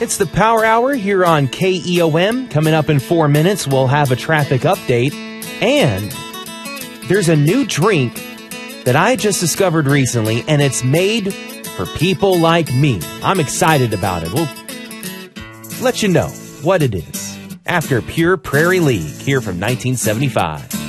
It's the Power Hour here on KEOM. Coming up in 4 minutes, we'll have a traffic update. And there's a new drink that I just discovered recently, and it's made for people like me. I'm excited about it. We'll let you know what it is after Pure Prairie League here from 1975.